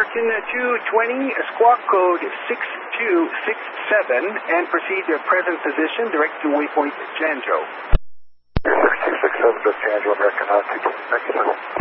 American 220, squawk code 6267, and proceed to present position, direct to waypoint Janjo. 6267, Janjo, American 220. Thank you, sir.